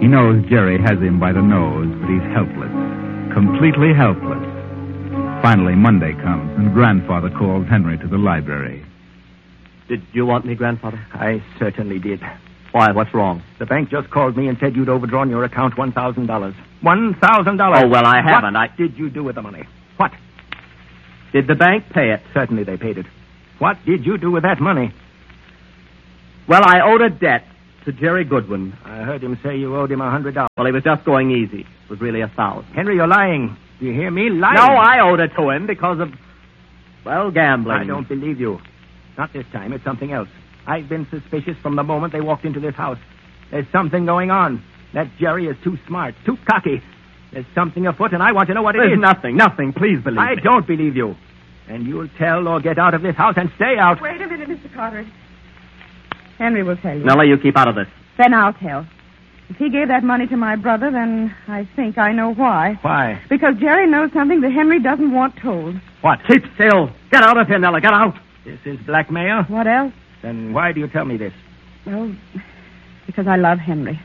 He knows Jerry has him by the nose, but he's helpless. Completely helpless. Finally, Monday comes, and Grandfather calls Henry to the library. Did you want me, Grandfather? I certainly did. Why, what's wrong? The bank just called me and said you'd overdrawn your account $1,000. $1,000. Oh, well, I haven't. What did you do with the money? What? Did the bank pay it? Certainly they paid it. What did you do with that money? Well, I owed a debt to Jerry Goodwin. I heard him say you owed him $100. Well, he was just going easy. It was really $1,000. Henry, you're lying. Do you hear me? Lying. No, I owed it to him because of, well, gambling. I don't believe you. Not this time. It's something else. I've been suspicious from the moment they walked into this house. There's something going on. That Jerry is too smart, too cocky. There's something afoot, and I want to know what it is. Nothing. Please believe me. I don't believe you. And you'll tell or get out of this house and stay out. Wait a minute, Mr. Cartwright. Henry will tell you. Nellie, you keep out of this. Then I'll tell. If he gave that money to my brother, then I think I know why. Why? Because Jerry knows something that Henry doesn't want told. What? Keep still. Get out of here, Nellie. Get out. This is blackmail? What else? Then why do you tell me this? Well, because I love Henry.